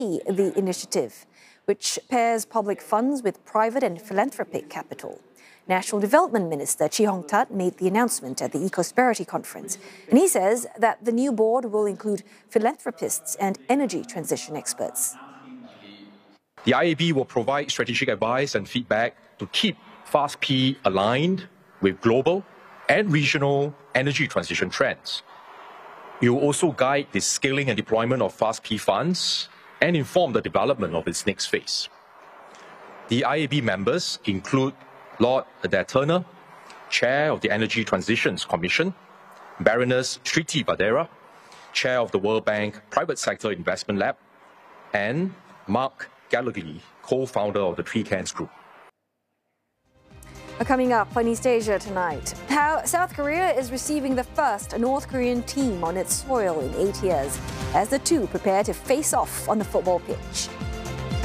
the initiative, which pairs public funds with private and philanthropic capital. National Development Minister Chee Hong Tat made the announcement at the Ecosperity Conference, and he says that the new board will include philanthropists and energy transition experts. The IAB will provide strategic advice and feedback to keep FAST-P aligned with global and regional energy transition trends. It will also guide the scaling and deployment of FAST-P funds and inform the development of its next phase. The IAB members include Lord Adair Turner, Chair of the Energy Transitions Commission, Baroness Shriti Vadera, Chair of the World Bank Private Sector Investment Lab, and Mark Gallagher, co-founder of the Precans Group. Coming up on East Asia tonight, how South Korea is receiving the first North Korean team on its soil in 8 years as the two prepare to face off on the football pitch.